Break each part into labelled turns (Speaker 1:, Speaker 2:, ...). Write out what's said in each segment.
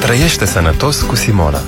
Speaker 1: Trăiește sănătos cu Simona.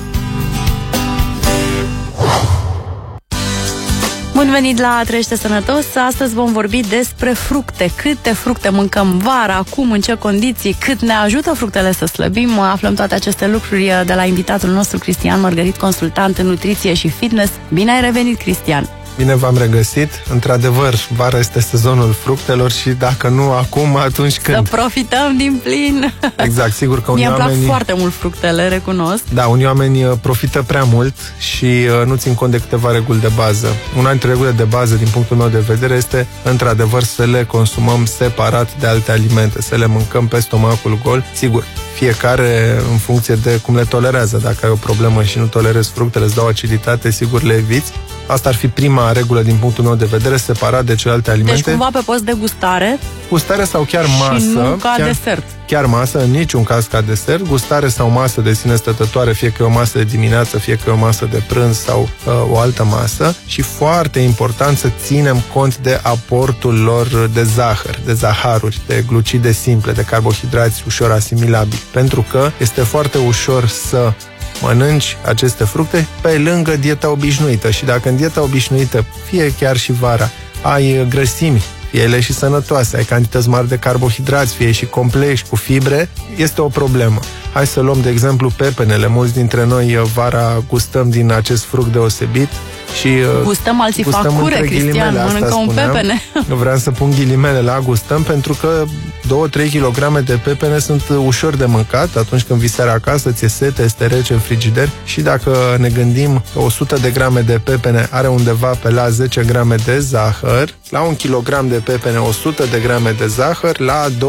Speaker 2: Bun venit la Trăiește Sănătos. Astăzi vom vorbi despre fructe. Câte fructe mâncăm vara, cum, în ce condiții, cât ne ajută fructele să slăbim. Aflăm toate aceste lucruri de la invitatul nostru, Cristian Mărgărit, consultant în nutriție și fitness. Bine ai revenit, Cristian!
Speaker 3: Bine v-am regăsit. Într-adevăr, vara este sezonul fructelor și dacă nu acum, atunci când?
Speaker 2: Să profităm din plin!
Speaker 3: Exact, sigur că unii oameni...
Speaker 2: Mi-e plac foarte mult fructele, recunosc.
Speaker 3: Da, unii oameni profită prea mult și nu țin cont de câteva reguli de bază. Una dintre regulile de bază, din punctul meu de vedere, este, într-adevăr, să le consumăm separat de alte alimente, să le mâncăm pe stomacul gol. Sigur, fiecare în funcție de cum le tolerează. Dacă ai o problemă și nu tolerezi fructele, îți dau aciditate, sigur le eviți. Asta ar fi prima regulă din punctul meu de vedere, separat de celelalte alimente.
Speaker 2: Deci cumva pe post de gustare.
Speaker 3: Gustare sau chiar masă.
Speaker 2: Și nu ca desert.
Speaker 3: Chiar masă, în niciun caz ca desert. Gustare sau masă de sine stătătoare, fie că e o masă de dimineață, fie că e o masă de prânz sau o altă masă. Și foarte important să ținem cont de aportul lor de zahăr, de zaharuri, de glucide simple, de carbohidrați ușor asimilabili. Pentru că este foarte ușor să mănânci aceste fructe pe lângă dieta obișnuită. Și dacă în dieta obișnuită, fie chiar și vara, ai grăsimi, fie ele și sănătoase, ai cantități mari de carbohidrați, fie și complexi cu fibre, este o problemă. Hai să luăm, de exemplu, pepenele. Mulți dintre noi vara gustăm din acest fruct deosebit și
Speaker 2: gustăm, alții fac cure, Cristian, mănâncă un pepene.
Speaker 3: Vreau să pun ghilimele la gustăm, pentru că 2-3 kg de pepene sunt ușor de mâncat atunci când vii seara acasă, ți-e sete, este rece în frigider și dacă ne gândim că 100 de grame de pepene are undeva pe la 10 grame de zahăr, la 1 kg de pepene 100 de grame de zahăr, la 2-3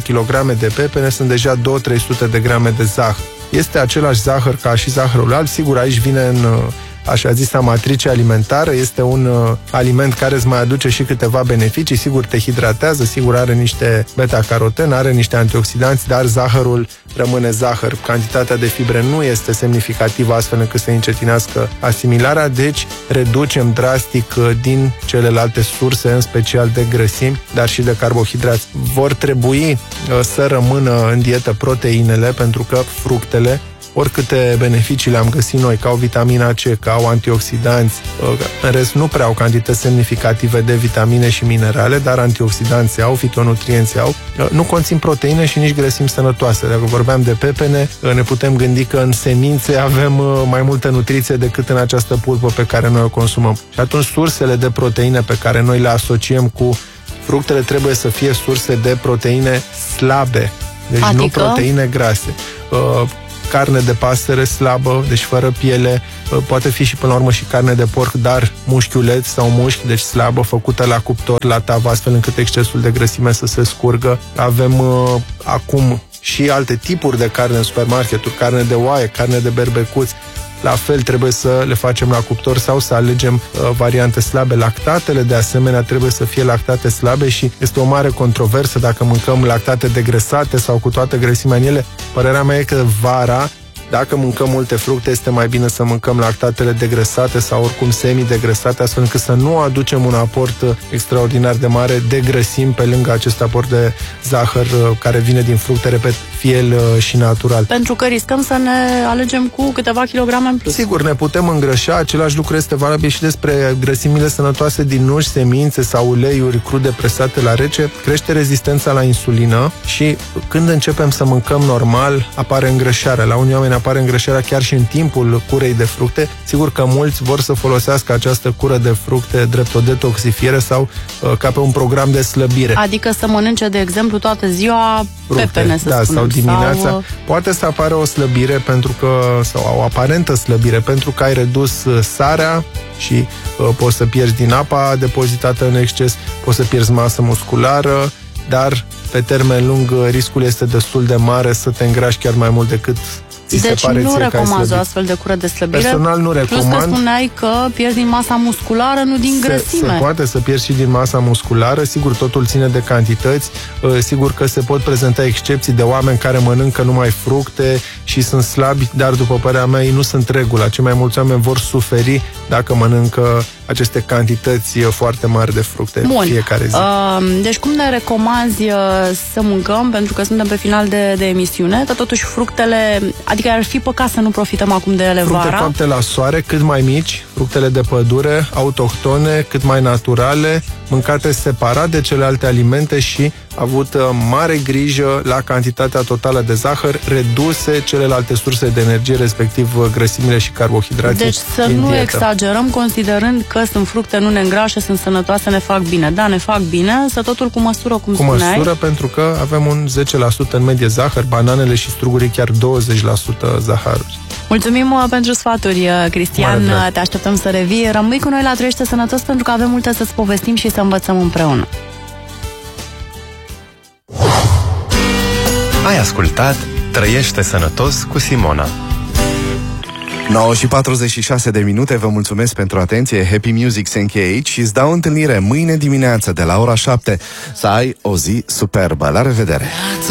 Speaker 3: kg de pepene sunt deja 200-300 de grame de zahăr. Este același zahăr ca și zahărul alt, sigur aici vine în așa zisa matrice alimentară, este un aliment care îți mai aduce și câteva beneficii, sigur te hidratează, sigur are niște beta-caroten, are niște antioxidanți, dar zahărul rămâne zahăr. Cantitatea de fibre nu este semnificativă astfel încât să încetinească asimilarea, deci reducem drastic din celelalte surse, în special de grăsimi, dar și de carbohidrați. Vor trebui să rămână în dietă proteinele, pentru că fructele, oricâte beneficii le-am găsit noi, ca o vitamina C, ca au antioxidanți, în rest nu prea au cantități semnificative de vitamine și minerale, dar antioxidanți au, fitonutrienți au, nu conțin proteine și nici grăsimi sănătoase. Dacă vorbeam de pepene, ne putem gândi că în semințe avem mai multă nutriție decât în această pulpă pe care noi o consumăm. Și atunci sursele de proteine pe care noi le asociem cu fructele trebuie să fie surse de proteine slabe, deci adică? Nu proteine grase. Carne de pasăre slabă, deci fără piele, poate fi și până la urmă și carne de porc, dar mușchiuleț sau mușchi, deci slabă, făcută la cuptor, la tavă, astfel încât excesul de grăsime să se scurgă. Avem acum și alte tipuri de carne în supermarketuri, carne de oaie, carne de berbecuți. La fel trebuie să le facem la cuptor sau să alegem variante slabe. Lactatele, de asemenea, trebuie să fie lactate slabe și este o mare controversă dacă mâncăm lactate degresate sau cu toată grăsimea în ele. Părerea mea e că vara, dacă mâncăm multe fructe, este mai bine să mâncăm lactatele degresate sau oricum semi-degresate, astfel încât să nu aducem un aport extraordinar de mare de grăsimi pe lângă acest aport de zahăr care vine din fructe, repet, fie el și natural.
Speaker 2: Pentru că riscăm să ne alegem cu câteva kilograme în plus.
Speaker 3: Sigur, ne putem îngrășa, același lucru este valabil și despre grăsimile sănătoase din nuci, semințe sau uleiuri crude presate la rece. Crește rezistența la insulină și când începem să mâncăm normal, apare îngrășarea. La unii oameni apare îngrășarea chiar și în timpul curei de fructe. Sigur că mulți vor să folosească această cură de fructe drept o detoxifiere sau ca pe un program de slăbire.
Speaker 2: Adică să mănânce, de exemplu, toată ziua pepene, să spunem.
Speaker 3: Sau dimineața. Poate să apară o slăbire pentru că, sau o aparentă slăbire, pentru că ai redus sarea și poți să pierzi din apa depozitată în exces, poți să pierzi masă musculară, dar pe termen lung riscul este destul de mare să te îngrași chiar mai mult decât
Speaker 2: deci nu recomand o astfel de cură de slăbire.
Speaker 3: Personal nu recomand.
Speaker 2: Plus că spuneai că pierzi din masa musculară, nu din grăsime.
Speaker 3: Se poate să pierzi și din masa musculară. Sigur, totul ține de cantități. Sigur că se pot prezenta excepții de oameni care mănâncă numai fructe și sunt slabi, dar după părerea mea ei nu sunt regula. Cei mai mulți oameni vor suferi dacă mănâncă aceste cantități foarte mari de fructe fiecare zi.
Speaker 2: Deci cum ne recomanzi să mâncăm, pentru că suntem pe final de emisiune, că totuși fructele, adică ar fi păcat să nu profităm acum de ele
Speaker 3: fructe
Speaker 2: vara.
Speaker 3: Fructe la soare, cât mai mici, fructele de pădure, autohtone, cât mai naturale, mâncate separat de celelalte alimente și avut mare grijă la cantitatea totală de zahăr, reduse celelalte surse de energie, respectiv grăsimile și carbohidrații.
Speaker 2: Deci să nu
Speaker 3: dietă.
Speaker 2: exagerăm considerând că sunt fructe, nu ne îngrașă, sunt sănătoase, ne fac bine. Da, ne fac bine, să totul cu măsură, cum spuneai.
Speaker 3: Cu măsură, pentru că avem un 10% în medie zahăr, bananele și strugurii chiar 20% zahăruri.
Speaker 2: Mulțumim pentru sfaturi, Cristian, te așteptăm să revii. Rămâi cu noi la Trăiește Sănătos, pentru că avem multe să-ți povestim și să învățăm împreună.
Speaker 1: Ai ascultat Trăiește Sănătos cu Simona.
Speaker 4: 9:46 vă mulțumesc pentru atenție. Happy Music se încheie aici și îți dau întâlnire mâine dimineață de la ora 7. Să ai o zi superbă. La revedere!